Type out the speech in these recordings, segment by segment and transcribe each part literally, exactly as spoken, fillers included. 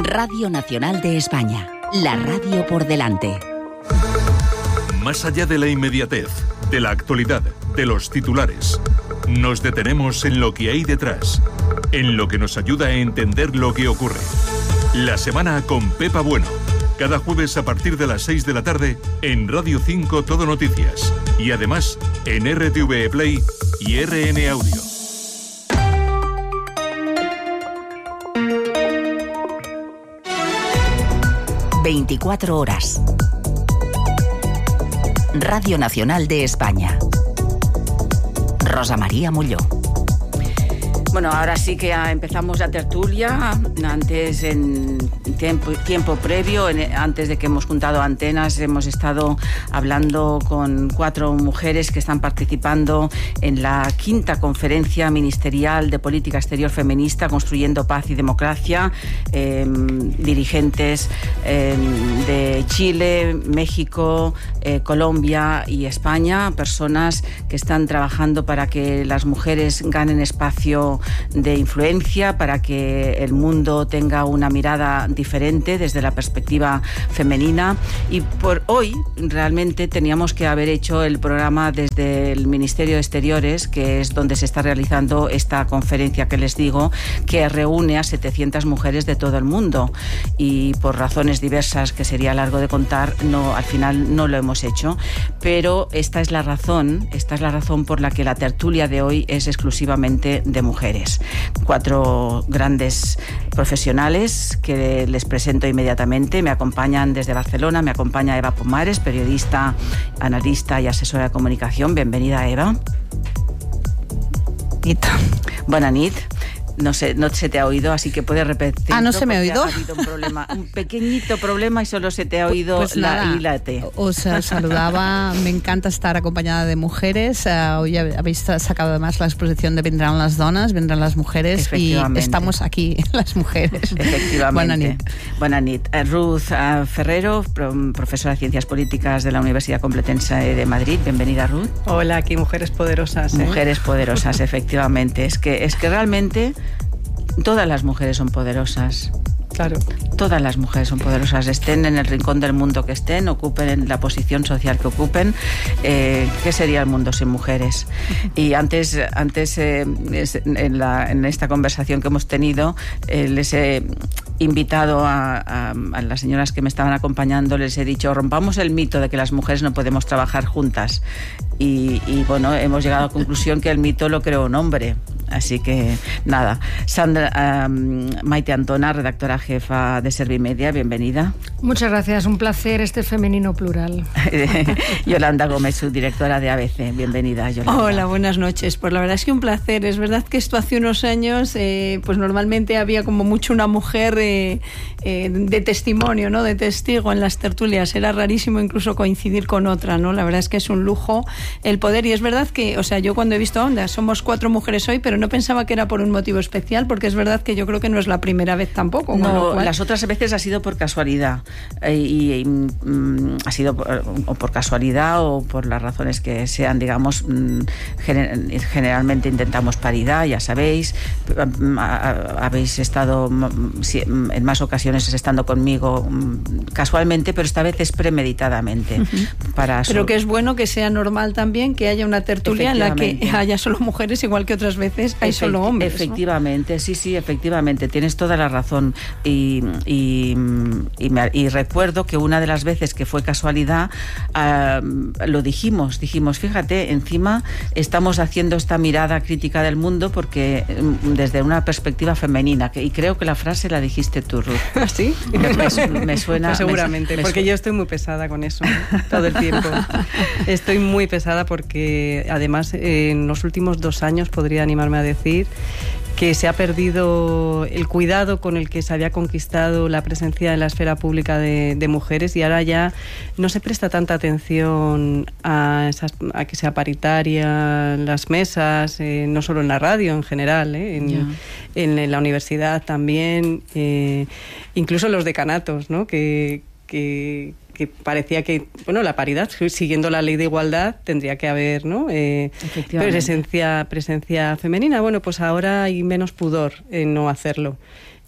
Radio Nacional de España, la radio por delante. Más allá de la inmediatez, de la actualidad, de los titulares, nos detenemos en lo que hay detrás, en lo que nos ayuda a entender lo que ocurre. La semana con Pepa Bueno, cada jueves a partir de las seis de la tarde en Radio cinco Todo Noticias y además en R T V E Play y R N Audio. veinticuatro horas. Radio Nacional de España. Rosa María Molló. Bueno, ahora sí que empezamos la tertulia. Antes, en tiempo, tiempo previo, en, antes de que hemos juntado antenas, hemos estado hablando con cuatro mujeres que están participando en la quinta conferencia ministerial de política exterior feminista, Construyendo Paz y Democracia, eh, dirigentes eh, de Chile, México, eh, Colombia y España, personas que están trabajando para que las mujeres ganen espacio de influencia, para que el mundo tenga una mirada diferente desde la perspectiva femenina. Y por hoy realmente teníamos que haber hecho el programa desde el Ministerio de Exteriores, que es donde se está realizando esta conferencia que les digo, que reúne a setecientas mujeres de todo el mundo, y por razones diversas que sería largo de contar, no, al final no lo hemos hecho, pero esta es la razón, esta es la razón por la que la tertulia de hoy es exclusivamente de mujeres. Cuatro grandes profesionales que les presento inmediatamente. Me acompañan desde Barcelona, me acompaña Eva Pomares, periodista, analista y asesora de comunicación. Bienvenida, Eva. Buena nit. No sé, no se te ha oído, así que puedes repetir. Ah, ¿no se me ha oído? Ha habido un problema, un pequeñito problema, y solo se te ha oído pues la nada, I y la T. Os saludaba, me encanta estar acompañada de mujeres. Uh, hoy habéis sacado además la exposición de Vendrán las donas, vendrán las mujeres, y estamos aquí, las mujeres. Efectivamente. Buena nit. Buena nit. Uh, Ruth uh, Ferrero, pro, profesora de Ciencias Políticas de la Universidad Complutense de Madrid. Bienvenida, Ruth. Hola, aquí Mujeres Poderosas. ¿eh? Mujeres Poderosas, efectivamente. Es que, es que realmente todas las mujeres son poderosas. Claro. Todas las mujeres son poderosas, estén en el rincón del mundo que estén, ocupen la posición social que ocupen. Eh, ¿Qué sería el mundo sin mujeres? Y antes, antes eh, en, la, en esta conversación que hemos tenido, eh, les he invitado a, a, a las señoras que me estaban acompañando, les he dicho, rompamos el mito de que las mujeres no podemos trabajar juntas. Y, y bueno, hemos llegado a la conclusión que el mito lo creó un hombre. Así que nada. Sandra, um, Maite Antona, redactora jefa de Servimedia, bienvenida. Muchas gracias, un placer este femenino plural. Yolanda Gómez, subdirectora de A B C, bienvenida, Yolanda. Hola, buenas noches. Pues la verdad es que un placer. Es verdad que esto hace unos años, eh, pues normalmente había como mucho una mujer eh, eh, de testimonio, ¿no? De testigo en las tertulias. Era rarísimo incluso coincidir con otra, ¿no? La verdad es que es un lujo el poder, y es verdad que, o sea, yo cuando he visto Onda, somos cuatro mujeres hoy, pero no pensaba que era por un motivo especial, porque es verdad que yo creo que no es la primera vez tampoco. No, cual... las otras veces ha sido por casualidad, y, y, y mm, ha sido por, o por casualidad o por las razones que sean, digamos, mm, gener, generalmente intentamos paridad, ya sabéis, habéis estado en más ocasiones estando conmigo casualmente, pero esta vez es premeditadamente. Uh-huh. Para pero su... que es bueno que sea normal también que haya una tertulia en la que haya solo mujeres, igual que otras veces hay Efect- solo hombres. Efectivamente, ¿no? sí, sí, efectivamente, tienes toda la razón. Y, y, y, me, y recuerdo que una de las veces que fue casualidad, uh, lo dijimos, dijimos, fíjate, encima estamos haciendo esta mirada crítica del mundo porque desde una perspectiva femenina, que, y creo que la frase la dijiste tú, Ruth. ¿Ah, sí? Me, me suena... Pues seguramente, me, me porque su... yo estoy muy pesada con eso, ¿no? Todo el tiempo. Estoy muy pesada porque además eh, en los últimos dos años podría animarme a decir que se ha perdido el cuidado con el que se había conquistado la presencia en la esfera pública de, de mujeres, y ahora ya no se presta tanta atención a, esas, a que sea paritaria las mesas, eh, no solo en la radio, en general, eh, en, yeah. en, en la universidad también, eh, incluso en los decanatos, ¿no? que, que que parecía que, bueno, la paridad, siguiendo la ley de igualdad, tendría que haber, ¿no? Eh, presencia, presencia femenina. Bueno, pues ahora hay menos pudor en no hacerlo.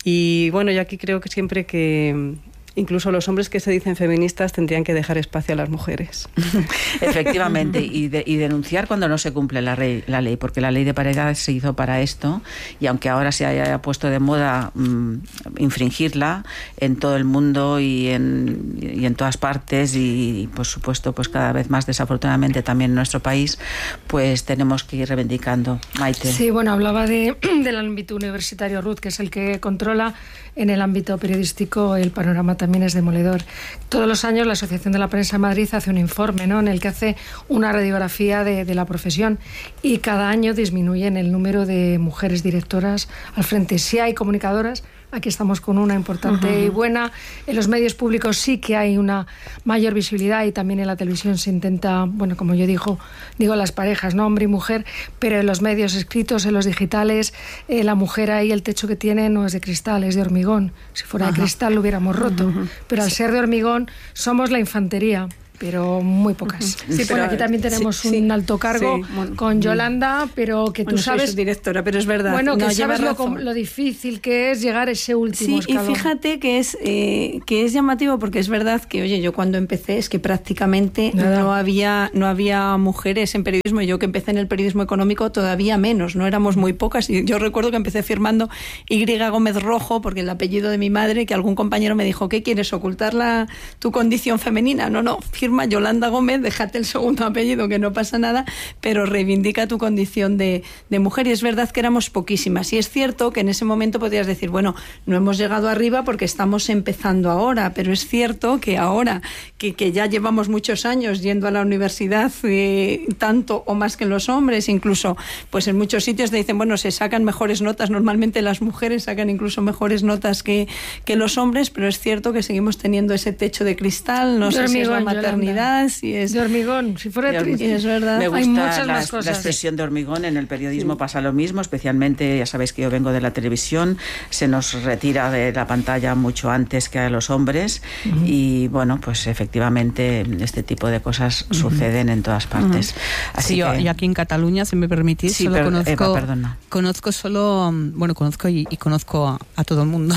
Y bueno, yo aquí creo que siempre que incluso los hombres que se dicen feministas tendrían que dejar espacio a las mujeres. Efectivamente, y, de, y denunciar cuando no se cumple la, rey, la ley, porque la ley de paridad se hizo para esto, y aunque ahora se haya puesto de moda mmm, infringirla en todo el mundo y en, y en todas partes, y, y por supuesto pues cada vez más desafortunadamente también en nuestro país, pues tenemos que ir reivindicando. Maite. Sí, bueno, hablaba de, del ámbito universitario, Ruth, que es el que controla. En el ámbito periodístico el panorama también es demoledor. Todos los años la Asociación de la Prensa de Madrid hace un informe, ¿no?, en el que hace una radiografía de, de la profesión, y cada año disminuyen el número de mujeres directoras al frente. Sí hay comunicadoras, aquí estamos con una importante uh-huh. y buena. En los medios públicos sí que hay una mayor visibilidad, y también en la televisión se intenta, bueno, como yo digo, digo las parejas, ¿no?, hombre y mujer, pero en los medios escritos, en los digitales, eh, la mujer ahí, el techo que tiene no es de cristal, es de hormigón. Si fuera uh-huh. de cristal lo hubiéramos roto, uh-huh. pero al sí. ser de hormigón somos la infantería, pero muy pocas. Uh-huh. Sí, bueno, aquí también tenemos sí, un sí. alto cargo sí, bueno, con Yolanda, pero que tú bueno, sabes... Soy su directora, pero es verdad. Bueno, que no, sabes lo, lo difícil que es llegar a ese último sí, escalón. Y fíjate que es, eh, que es llamativo, porque es verdad que, oye, yo cuando empecé es que prácticamente no había, no había mujeres en periodismo. Yo que empecé en el periodismo económico todavía menos, no éramos muy pocas. Y yo recuerdo que empecé firmando Y. Gómez Rojo, porque el apellido de mi madre, que algún compañero me dijo, ¿qué quieres, ocultar la, tu condición femenina? No, no, firma Yolanda Gómez, déjate el segundo apellido, que no pasa nada, pero reivindica tu condición de, de mujer. Y es verdad que éramos poquísimas, y es cierto que en ese momento podrías decir, bueno, no hemos llegado arriba porque estamos empezando ahora, pero es cierto que ahora que, que ya llevamos muchos años yendo a la universidad, eh, tanto o más que los hombres, incluso pues en muchos sitios te dicen, bueno, se sacan mejores notas, normalmente las mujeres sacan incluso mejores notas que, que los hombres, pero es cierto que seguimos teniendo ese techo de cristal, no de sé hormigón, si es la maternidad, Yolanda. Si es de hormigón, si fuera triste, es verdad. Me gusta hay muchas la, más cosas. La expresión de hormigón. En el periodismo sí. pasa lo mismo, especialmente, ya sabéis que yo vengo de la televisión, se nos retira de la pantalla mucho antes que a los hombres, uh-huh. y bueno, pues efectivamente este tipo de cosas uh-huh. suceden en todas partes. Uh-huh. Así sí, yo, que... yo aquí en Cataluña, si me permitís, sí, solo per- conozco, Eva, perdona. conozco solo, bueno, conozco y, y conozco a, a todo el mundo,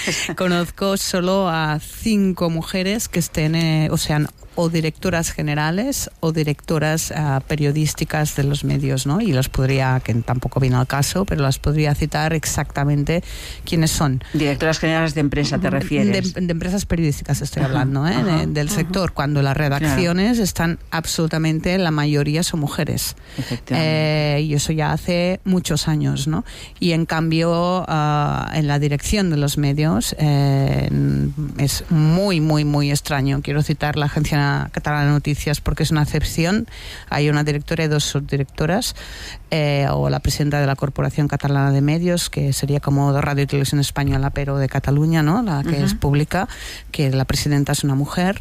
conozco solo a cinco mujeres que estén, eh, o sean o directoras generales o directoras uh, periodísticas de los medios, ¿no? Y las podría, que tampoco viene al caso, pero las podría citar exactamente quiénes son. Directoras generales de empresa, ¿te refieres? De, de empresas periodísticas estoy hablando, ¿eh? Ajá, de, del ajá. sector, cuando las redacciones claro. están absolutamente, la mayoría son mujeres. Eh, y eso ya hace muchos años, ¿no? Y en cambio, uh, en la dirección de los medios eh, es muy, muy, muy extraño. Quiero citar la agencia Catalana de Noticias porque es una excepción. Hay una directora y dos subdirectoras, eh, o la presidenta de la Corporación Catalana de Medios, que sería como de Radio y Televisión Española, pero de Cataluña, ¿no? La que uh-huh. es pública, que la presidenta es una mujer.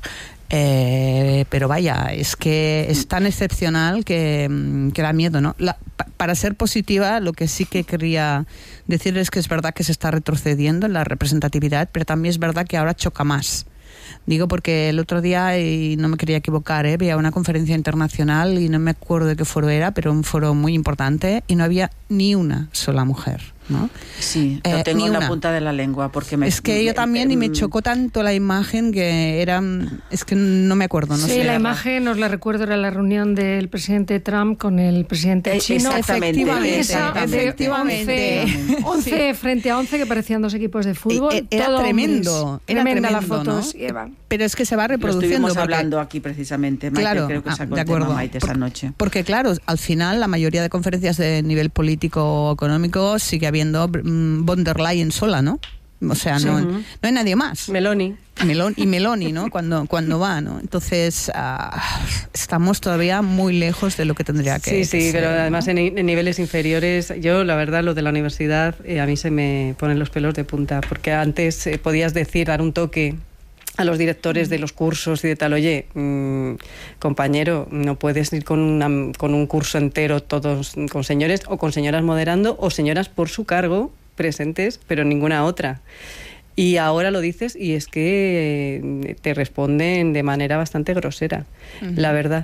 Eh, pero vaya, es que es tan excepcional que, que da miedo, ¿no? La, pa, para ser positiva, lo que sí que quería decir es que es verdad que se está retrocediendo en la representatividad, pero también es verdad que ahora choca más. Digo porque el otro día, y no me quería equivocar, ¿eh? Veía una conferencia internacional y no me acuerdo de qué foro era, pero un foro muy importante, y no había ni una sola mujer, ¿no? Sí, lo eh, tengo en la punta de la lengua porque me... Es que yo también, eh, y me chocó tanto la imagen que era... Es que no me acuerdo, no sí, sé. Sí, la imagen, os la recuerdo, era la reunión del presidente Trump con el presidente eh, chino. Exactamente. Efectivamente. Esa, efectivamente. once, once frente a once, que parecían dos equipos de fútbol. Eh, era todo tremendo. Era tremenda tremendo, la foto, ¿no? sí, Eva. Pero es que se va reproduciendo. Lo estuvimos porque, hablando aquí precisamente, Maite, claro, creo que sacó de acuerdo, el tema Maite esa porque, noche. Porque claro, al final la mayoría de conferencias de nivel político o económico sigue habiendo um, von der Leyen sola, ¿no? O sea, no, sí. no hay nadie más. Meloni. Melón, y Meloni, ¿no? Cuando, cuando va, ¿no? Entonces, uh, estamos todavía muy lejos de lo que tendría que Sí, sí, sí, ser, pero ¿no? además en, en niveles inferiores, yo la verdad lo de la universidad, eh, a mí se me ponen los pelos de punta, porque antes eh, podías decir, dar un toque a los directores de los cursos y de tal, oye, mmm, compañero, no puedes ir con, una, con un curso entero todos con señores o con señoras moderando o señoras por su cargo presentes, pero ninguna otra. Y ahora lo dices y es que te responden de manera bastante grosera, uh-huh. la verdad.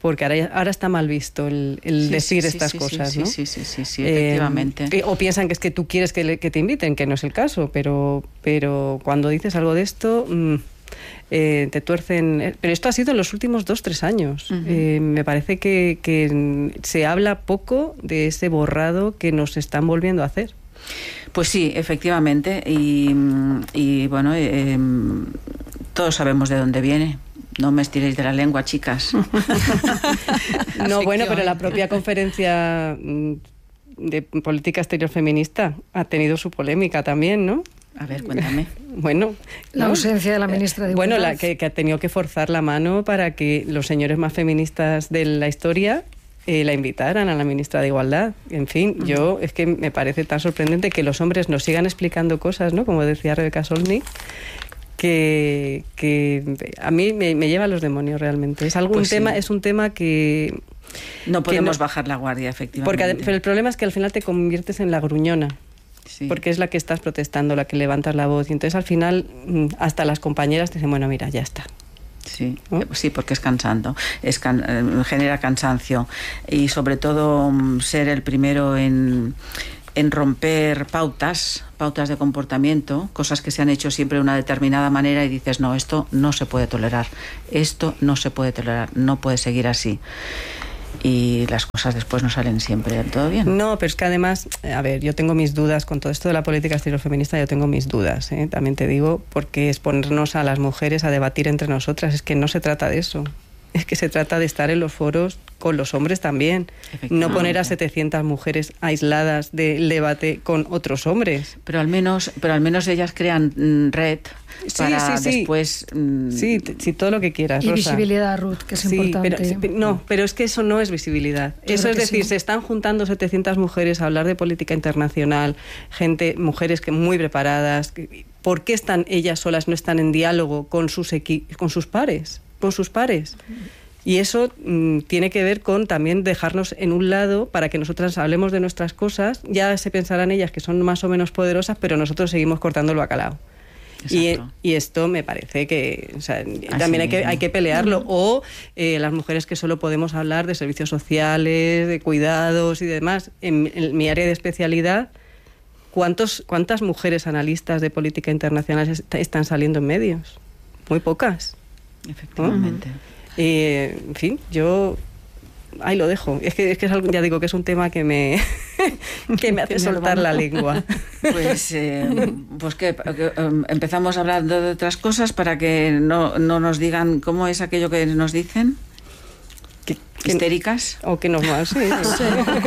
porque ahora, ahora está mal visto el, el sí, decir sí, estas sí, cosas, sí, ¿no? Sí, sí, sí, sí, efectivamente. Eh, o piensan que es que tú quieres que, le, que te inviten, que no es el caso, pero, pero cuando dices algo de esto... Mmm, Eh, te tuercen. Pero esto ha sido en los últimos dos, tres años. Uh-huh. Eh, me parece que, que se habla poco de ese borrado que nos están volviendo a hacer. Pues sí, efectivamente. Y, y bueno, eh, todos sabemos de dónde viene. No me estiréis de la lengua, chicas. No, bueno, pero la propia conferencia de política exterior feminista ha tenido su polémica también, ¿no? A ver, cuéntame. Bueno, la ¿no? ausencia de la ministra de Igualdad. Bueno, la, que, que ha tenido que forzar la mano para que los señores más feministas de la historia eh, la invitaran a la ministra de Igualdad. En fin, uh-huh. yo es que me parece tan sorprendente que los hombres nos sigan explicando cosas, ¿no? Como decía Rebeca Solnit, que, que a mí me, me lleva a los demonios realmente. Es algún pues tema, sí. es un tema que no podemos que no, bajar la guardia, efectivamente. Porque, pero el problema es que al final te conviertes en la gruñona. Sí. Porque es la que estás protestando, la que levantas la voz. Y entonces al final hasta las compañeras te dicen, bueno, mira, ya está. Sí, ¿no? Sí, porque es cansando, es can, eh, genera cansancio. Y sobre todo ser el primero en, en romper pautas, pautas de comportamiento, cosas que se han hecho siempre de una determinada manera y dices, no, esto no se puede tolerar, esto no se puede tolerar, no puede seguir así. Y las cosas después no salen siempre del todo bien. No, pero es que además, a ver, yo tengo mis dudas con todo esto de la política exterior feminista, yo tengo mis dudas, ¿eh? También te digo, porque es ponernos a las mujeres a debatir entre nosotras, es que no se trata de eso. Es que se trata de estar en los foros con los hombres también. No poner a setecientas mujeres aisladas del debate con otros hombres. Pero al menos, pero al menos ellas crean mm, red para sí, sí, sí. después... Mm, sí, sí, todo lo que quieras, y Rosa. visibilidad, Ruth, que es sí, importante. Pero, no, pero es que eso no es visibilidad. Claro eso es decir, sí. se están juntando setecientas mujeres a hablar de política internacional, gente, mujeres que muy preparadas. ¿Por qué están ellas solas, no están en diálogo con sus, equi- con sus pares? con sus pares. Y eso mmm, tiene que ver con también dejarnos en un lado para que nosotras hablemos de nuestras cosas. Ya se pensarán ellas que son más o menos poderosas, pero nosotros seguimos cortando el bacalao. Y, y esto me parece que o sea, también hay que, hay que pelearlo. O eh, las mujeres que solo podemos hablar de servicios sociales, de cuidados y demás. En, en mi área de especialidad, ¿cuántos, ¿cuántas mujeres analistas de política internacional est- están saliendo en medios? Muy pocas. Efectivamente. ¿No? Eh, en fin, yo ahí lo dejo. Es que, es que es algo, ya digo que es un tema que me que me hace soltar la lengua. Pues, eh, pues que, que um, empezamos hablando de otras cosas para que no, no nos digan cómo es aquello que nos dicen. ¿Qué, qué, ¿Histéricas? O que nos más, sí. sí.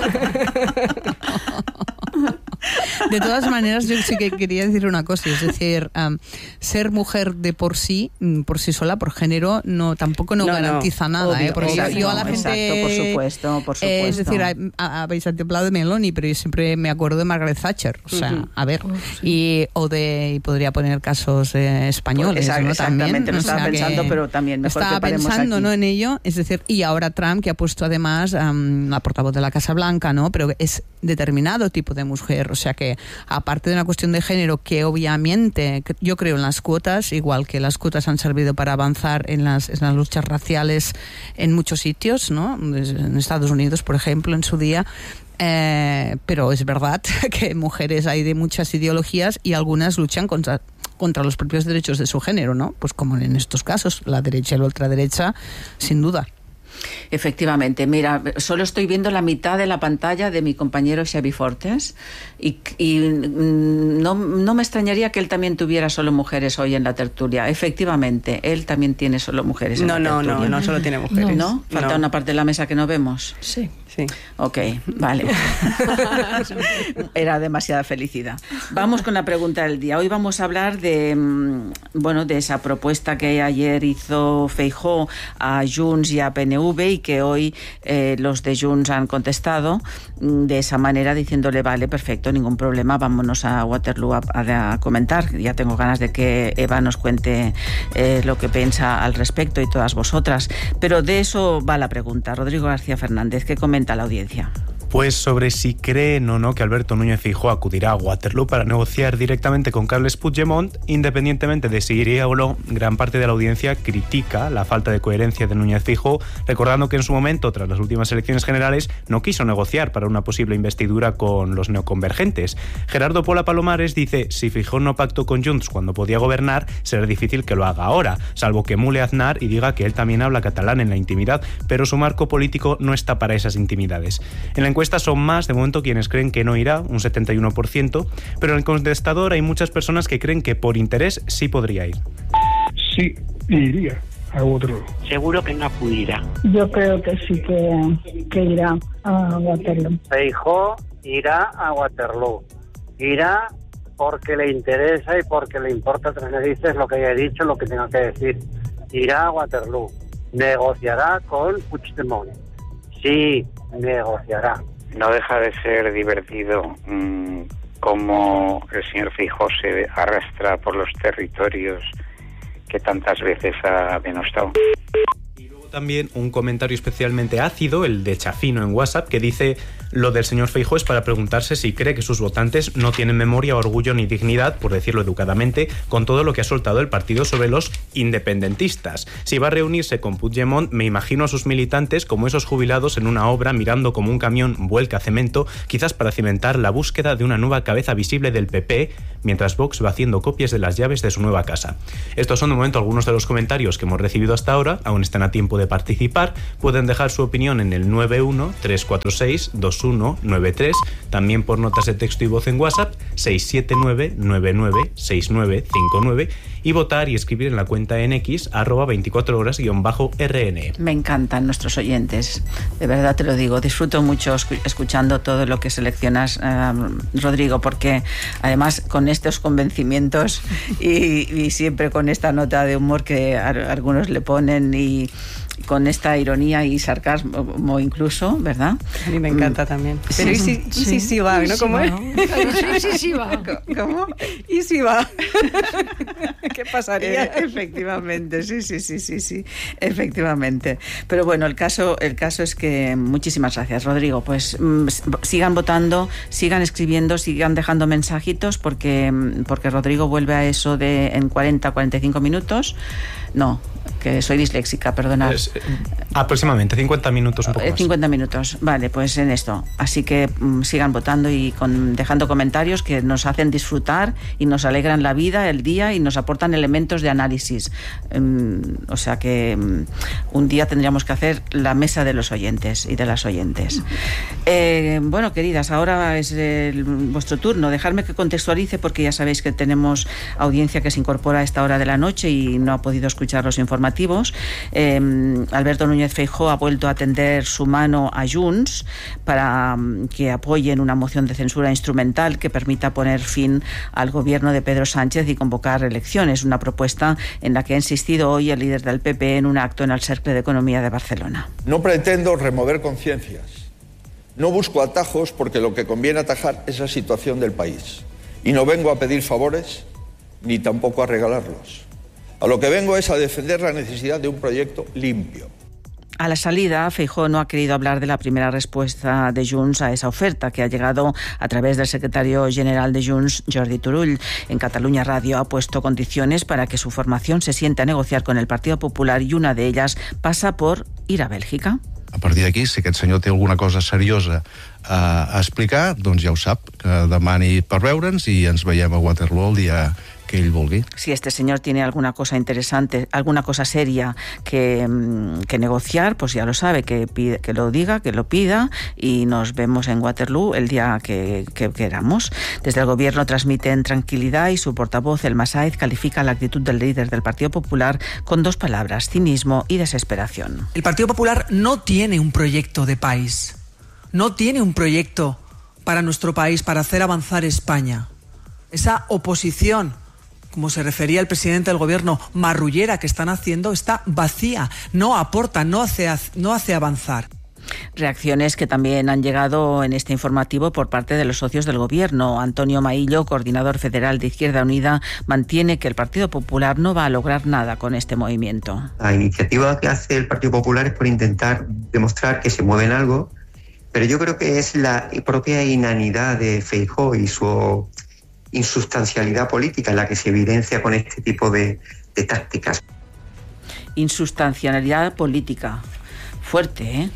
De todas maneras, yo sí que quería decir una cosa, es decir, um, ser mujer de por sí, por sí sola, por género, no tampoco no, no garantiza no, nada, obvio, ¿eh? Porque obvio, yo, yo a la no, gente... Exacto, por supuesto, por supuesto. Eh, es decir, habéis hablado de Meloni, pero yo siempre me acuerdo de Margaret Thatcher, o sea, uh-huh. a ver, oh, sí. y o de, y podría poner casos eh, españoles, pues, ¿no? Exactamente, también, lo estaba o sea, pensando, pero también mejor estaba que paremos pensando, aquí. ¿no? En ello, es decir, y ahora Trump, que ha puesto además um, la portavoz de la Casa Blanca, ¿no? Pero es determinado tipo de mujer, o sea que aparte de una cuestión de género que obviamente yo creo en las cuotas, igual que las cuotas han servido para avanzar en las, en las luchas raciales en muchos sitios, ¿no? En Estados Unidos, por ejemplo, en su día. Eh, pero es verdad que mujeres hay de muchas ideologías y algunas luchan contra contra los propios derechos de su género, ¿no? Pues como en estos casos, la derecha y la ultraderecha, sin duda. Efectivamente, mira, solo estoy viendo la mitad de la pantalla de mi compañero Xavi Fortes y, y no, no me extrañaría que él también tuviera solo mujeres hoy en la tertulia. Efectivamente, él también tiene solo mujeres en no, la no, tertulia. No, no, no solo tiene mujeres. ¿No? Falta no. una parte de la mesa que no vemos. Sí. Sí. Ok, vale. Era demasiada felicidad. Vamos con la pregunta del día. Hoy vamos a hablar de, bueno, de esa propuesta que ayer hizo Feijóo a Junts y a P N V y que hoy eh, los de Junts han contestado de esa manera diciéndole, vale, perfecto, ningún problema, vámonos a Waterloo a, a, a comentar. Ya tengo ganas de que Eva nos cuente eh, lo que piensa al respecto y todas vosotras. Pero de eso va la pregunta. Rodrigo García Fernández, ¿qué comenta la audiencia? Pues sobre si creen o no que Alberto Núñez Feijóo acudirá a Waterloo para negociar directamente con Carles Puigdemont, independientemente de si iría o no, gran parte de la audiencia critica la falta de coherencia de Núñez Feijóo, recordando que en su momento, tras las últimas elecciones generales, no quiso negociar para una posible investidura con los neoconvergentes. Gerardo Pola Palomares dice: si Feijóo no pactó con Junts cuando podía gobernar, será difícil que lo haga ahora, salvo que mule a Aznar y diga que él también habla catalán en la intimidad, pero su marco político no está para esas intimidades. En la encuesta son más, de momento, quienes creen que no irá, un setenta y uno por ciento, pero en el contestador hay muchas personas que creen que por interés sí podría ir. Sí, iría a Waterloo. Seguro que no acudirá. Yo creo que sí que, que irá a Waterloo. Feijóo irá a Waterloo. Irá porque le interesa y porque le importa tres narices lo que haya dicho, lo que tenga que decir. Irá a Waterloo. Negociará con Puigdemont. Sí, negociará. No deja de ser divertido mmm, cómo el señor Feijóo se arrastra por los territorios que tantas veces ha denostado. Y luego también un comentario especialmente ácido, el de Chafino en WhatsApp, que dice: lo del señor Feijóo es para preguntarse si cree que sus votantes no tienen memoria, orgullo ni dignidad, por decirlo educadamente, con todo lo que ha soltado el partido sobre los independentistas. Si va a reunirse con Puigdemont, me imagino a sus militantes como esos jubilados en una obra mirando como un camión vuelca cemento, quizás para cimentar la búsqueda de una nueva cabeza visible del P P, mientras Vox va haciendo copias de las llaves de su nueva casa. Estos son de momento algunos de los comentarios que hemos recibido hasta ahora. Aún están a tiempo de participar. Pueden dejar su opinión en el nueve uno tres cuatro seis dos uno nueve tres, también por notas de texto y voz en WhatsApp seis siete nueve nueve nueve seis nueve cinco nueve, y votar y escribir en la cuenta en X arroba veinticuatro horas guión bajo R N. Me encantan nuestros oyentes, de verdad te lo digo, disfruto mucho escuchando todo lo que seleccionas, eh, Rodrigo, porque además con estos convencimientos y, y siempre con esta nota de humor que a, a algunos le ponen, y con esta ironía y sarcasmo incluso, ¿verdad? A mí me encanta también. Pero ¿y si, sí. y si sí va? ¿No? ¿Cómo es? Sí, sí, sí va. ¿Cómo? ¿Y si va? ¿Qué pasaría? Eh, efectivamente, sí, sí, sí, sí, sí, efectivamente. Pero bueno, el caso, el caso es que muchísimas gracias, Rodrigo. Pues mmm, sigan votando, sigan escribiendo, sigan dejando mensajitos, porque, porque Rodrigo vuelve a eso de en cuarenta, cuarenta y cinco minutos. No, que soy disléxica, perdonad. Es, eh, aproximadamente cincuenta minutos, un poco más. cincuenta minutos, vale, pues en esto. Así que mmm, sigan votando y con, dejando comentarios que nos hacen disfrutar y nos alegran la vida, el día, y nos aportan elementos de análisis. Um, o sea que um, un día tendríamos que hacer la mesa de los oyentes y de las oyentes. Eh, bueno, queridas, ahora es el, vuestro turno. Dejadme que contextualice, porque ya sabéis que tenemos audiencia que se incorpora a esta hora de la noche y no ha podido escuchar los informativos. Eh, Alberto Núñez Feijóo ha vuelto a tender su mano a Junts para um, que apoyen una moción de censura instrumental que permita poner fin al gobierno de Pedro Sánchez y convocar elecciones, una propuesta en la que ha insistido hoy el líder del P P en un acto en el Cercle de Economía de Barcelona. No pretendo remover conciencias, no busco atajos, porque lo que conviene atajar es la situación del país, y no vengo a pedir favores ni tampoco a regalarlos. A lo que vengo es a defender la necesidad de un proyecto limpio. A la salida, Feijóo no ha querido hablar de la primera respuesta de Junts a esa oferta, que ha llegado a través del secretario general de Junts, Jordi Turull. En Catalunya Radio ha puesto condiciones para que su formación se siente a negociar con el Partido Popular, y una de ellas pasa por ir a Bèlgica. A partir d'aquí, si aquest senyor té alguna cosa seriosa a, a explicar, doncs ja ho sap, que demani per veure'ns i ens veiem a Waterloo el dia que ell vulgui. Si este señor tiene alguna cosa interesante, alguna cosa seria que, que negociar, pues ya lo sabe, que, pide, que lo diga, que lo pida, y nos vemos en Waterloo el día que, que queramos. Desde el gobierno transmiten tranquilidad, y su portavoz, Elma Sáez, califica la actitud del líder del Partido Popular con dos palabras: cinismo y desesperación. El Partido Popular no tiene un proyecto de país, no tiene un proyecto para nuestro país, para hacer avanzar España. Esa oposición, como se refería el presidente del gobierno, marrullera que están haciendo, está vacía, no aporta, no hace, no hace avanzar. Reacciones que también han llegado en este informativo por parte de los socios del gobierno. Antonio Maillo, coordinador federal de Izquierda Unida, mantiene que el Partido Popular no va a lograr nada con este movimiento. La iniciativa que hace el Partido Popular es por intentar demostrar que se mueve en algo, Pero yo creo que es la propia inanidad de Feijóo y su insustancialidad política la que se evidencia con este tipo de, de tácticas. Insustancialidad política. Fuerte, ¿eh?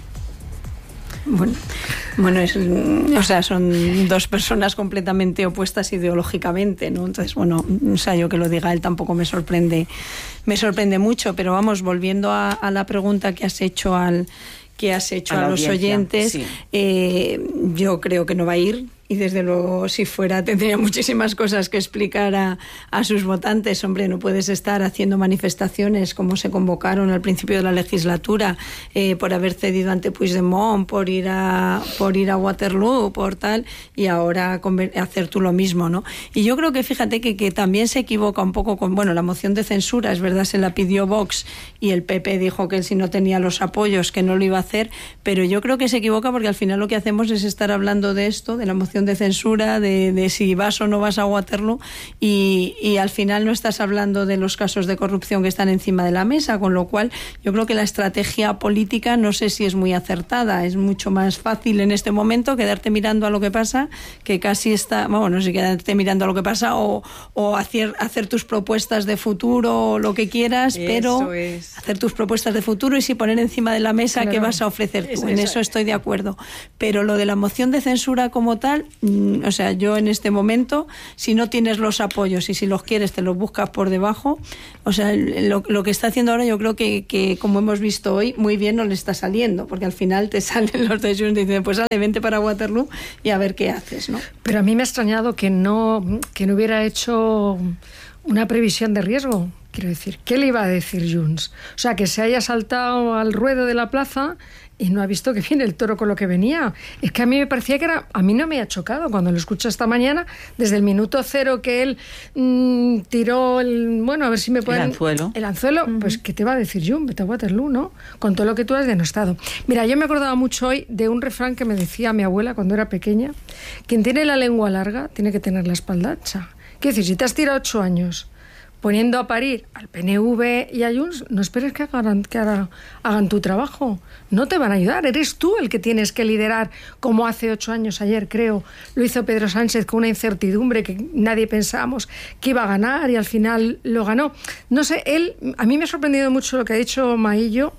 Bueno, bueno es, o sea, son dos personas completamente opuestas ideológicamente, ¿no? Entonces, bueno, o sea, yo que lo diga él tampoco me sorprende, me sorprende mucho, pero vamos, volviendo a, a la pregunta que has hecho al que has hecho a, a los oyentes, sí. eh, yo creo que no va a ir. Y desde luego, si fuera, tendría muchísimas cosas que explicar a, a sus votantes. Hombre, no puedes estar haciendo manifestaciones como se convocaron al principio de la legislatura, eh, por haber cedido ante Puigdemont, por ir a por ir a Waterloo, por tal, y ahora hacer tú lo mismo, ¿no? Y yo creo que, fíjate, que, que también se equivoca un poco con, bueno, la moción de censura, es verdad, se la pidió Vox y el P P dijo que él, si no tenía los apoyos, que no lo iba a hacer, pero yo creo que se equivoca porque al final lo que hacemos es estar hablando de esto, de la moción de censura, de, de si vas o no vas a Waterloo, y, y al final no estás hablando de los casos de corrupción que están encima de la mesa, con lo cual yo creo que la estrategia política no sé si es muy acertada. Es mucho más fácil en este momento quedarte mirando a lo que pasa, que casi está, bueno, no sé, quedarte mirando a lo que pasa o, o hacer, hacer tus propuestas de futuro o lo que quieras, eso pero es. hacer tus propuestas de futuro y sí poner encima de la mesa claro. qué vas a ofrecer tú. Eso, en eso, eso estoy de acuerdo. Pero lo de la moción de censura como tal, o sea, yo en este momento, si no tienes los apoyos y si los quieres te los buscas por debajo, o sea, lo, lo que está haciendo ahora yo creo que, que, como hemos visto hoy, muy bien no le está saliendo, porque al final te salen los de Junts y dicen, pues sale, vente para Waterloo y a ver qué haces, ¿no? Pero a mí me ha extrañado que no, que no hubiera hecho una previsión de riesgo. Quiero decir, ¿qué le iba a decir Junts? O sea, que se haya saltado al ruedo de la plaza y no ha visto que viene el toro con lo que venía. Es que a mí me parecía que era... A mí no me ha chocado cuando lo escucho esta mañana, desde el minuto cero que él mmm, tiró el... Bueno, a ver si me pueden... El anzuelo. El anzuelo, uh-huh. Pues ¿qué te va a decir Jun? Vete a Waterloo, ¿no? Con todo lo que tú has denostado. Mira, yo me acordaba mucho hoy de un refrán que me decía mi abuela cuando era pequeña. Quien tiene la lengua larga tiene que tener la espalda ancha. Quiero decir, si te has tirado ocho años poniendo a parir al P N V y a Junts, no esperes que hagan, que hagan, hagan tu trabajo. No te van a ayudar. Eres tú el que tienes que liderar, como hace ocho años, ayer creo, lo hizo Pedro Sánchez con una incertidumbre que nadie pensábamos que iba a ganar y al final lo ganó. No sé, él, a mí me ha sorprendido mucho lo que ha dicho Maillo,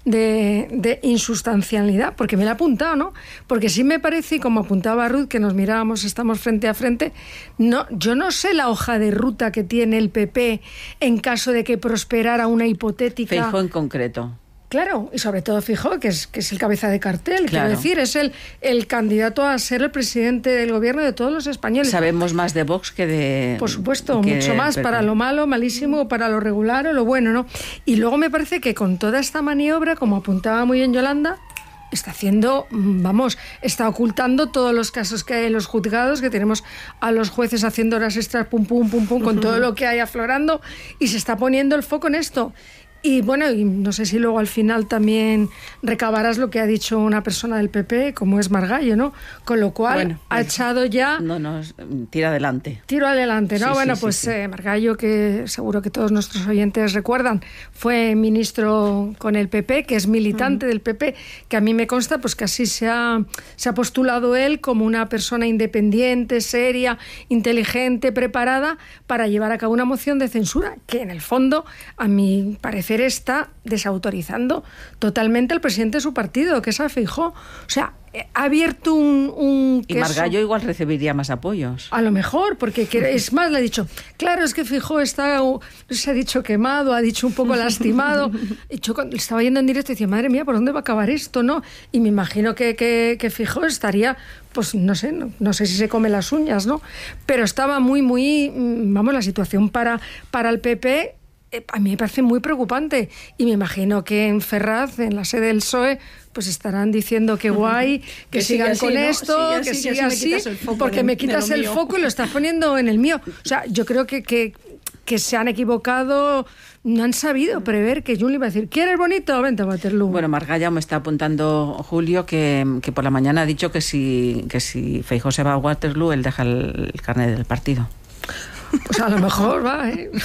De, de insustancialidad, porque me la ha apuntado, ¿no? Porque sí me parece, y como apuntaba Ruth, que nos mirábamos, estamos frente a frente, no, yo no sé la hoja de ruta que tiene el P P en caso de que prosperara una hipotética... Feijóo en concreto. Claro, y sobre todo Feijóo, que es, que es el cabeza de cartel, claro. Quiero decir, es el, el candidato a ser el presidente del gobierno de todos los españoles. Sabemos más de Vox que de... Por supuesto, mucho más, P P. Para lo malo, malísimo, para lo regular o lo bueno, ¿no? Y luego me parece que con toda esta maniobra, como apuntaba muy bien Yolanda, está haciendo, vamos, está ocultando todos los casos que hay en los juzgados, que tenemos a los jueces haciendo horas extras, pum, pum, pum, pum, con todo lo que hay aflorando, y se está poniendo el foco en esto. Y bueno, y no sé si luego al final también recabarás lo que ha dicho una persona del P P, como es Margallo, ¿no? Con lo cual bueno, pues, ha echado ya... No, no, tira adelante. Tiro adelante, ¿no? Sí, bueno, sí, pues sí, sí. Eh, Margallo, que seguro que todos nuestros oyentes recuerdan, fue ministro con el P P, que es militante uh-huh. del P P, que a mí me consta pues que así se ha, se ha postulado él como una persona independiente, seria, inteligente, preparada, para llevar a cabo una moción de censura, que en el fondo, a mi parecer, está desautorizando totalmente al presidente de su partido, que es a Feijóo. O sea, ha abierto un... un y Margallo igual recibiría más apoyos. A lo mejor, porque es más, le ha dicho, claro, es que Feijóo está, se ha dicho quemado, ha dicho un poco lastimado. Y yo cuando estaba yendo en directo y decía, madre mía, ¿por dónde va a acabar esto? ¿No? Y me imagino que, que, que Feijóo estaría, pues no sé, no, no sé si se come las uñas, ¿no? Pero estaba muy, muy, vamos, la situación para, para el P P... a mí me parece muy preocupante y me imagino que en Ferraz, en la sede del P S O E, pues estarán diciendo que guay, que, que sigan así, con ¿no? esto, sigue así, que siga así, así porque de, me quitas el mío. Foco y lo estás poniendo en el mío. O sea, yo creo que, que, que se han equivocado, no han sabido prever que Jun le iba a decir, ¿quieres bonito? Vente a Waterloo. Bueno, Margallo me está apuntando Julio que, que por la mañana ha dicho que si, que si Feijóo se va a Waterloo, él deja el, el carnet del partido. Pues a lo mejor va, ¿eh?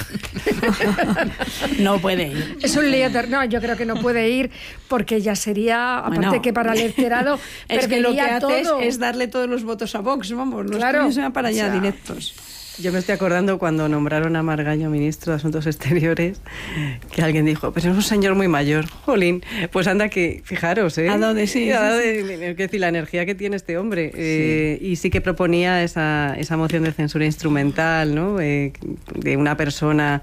No puede ir. Es un lío. No, yo creo que no puede ir porque ya sería, aparte bueno, que para el electorado, es que lo que haces todo. es darle todos los votos a Vox, vamos, los claro. tuyos se van para allá, o sea, directos. Yo me estoy acordando cuando nombraron a Margallo ministro de Asuntos Exteriores, que alguien dijo, pero es un señor muy mayor, jolín. Pues anda que, fijaros, ¿eh? ¿A dónde sí? A sí, sí. Es decir, la energía que tiene este hombre. Sí. Eh, y sí que proponía esa, esa moción de censura instrumental, ¿no? Eh, de una persona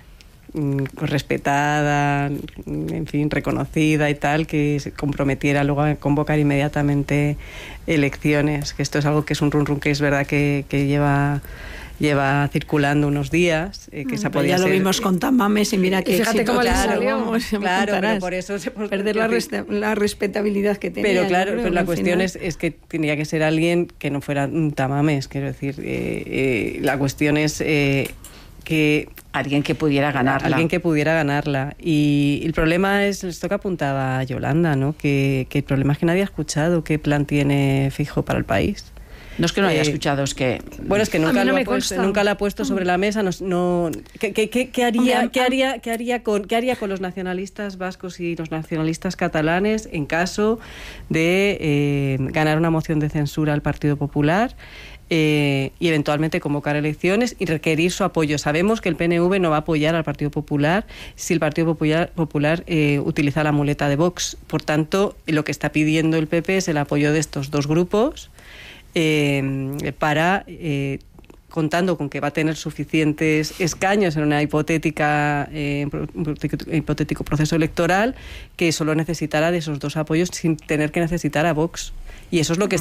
respetada, en fin, reconocida y tal, que se comprometiera luego a convocar inmediatamente elecciones, que esto es algo que es un run run que es verdad que, que lleva lleva circulando unos días, eh, que esa podía ya lo ser... vimos con Tamames y mira que fíjate cómo claro, le salió. Vamos, claro, pero por eso se perder la, resta, la respetabilidad que tenía. Pero claro, creo, pero la cuestión final. es, es que tenía que ser alguien que no fuera un Tamames, quiero decir, eh, eh, la cuestión es eh, que alguien que pudiera ganarla. Alguien que pudiera ganarla. Y el problema es esto que apuntaba Yolanda, ¿no? Que, que el problema es que nadie ha escuchado qué plan tiene Feijóo para el país. No es que no haya eh, escuchado, es que... Bueno, es que nunca, no lo ha puesto, nunca lo ha puesto sobre la mesa. No, no, ¿qué, qué, qué, haría, Hombre, ¿qué, haría, qué, haría con, ¿Qué haría con los nacionalistas vascos y los nacionalistas catalanes en caso de eh, ganar una moción de censura al Partido Popular eh, y eventualmente convocar elecciones y requerir su apoyo? Sabemos que el P N V no va a apoyar al Partido Popular si el Partido Popular, Popular eh, utiliza la muleta de Vox. Por tanto, lo que está pidiendo el P P es el apoyo de estos dos grupos Eh, para, eh, contando con que va a tener suficientes escaños en una hipotética eh, un hipotético proceso electoral, que solo necesitará de esos dos apoyos sin tener que necesitar a Vox. Y eso es lo que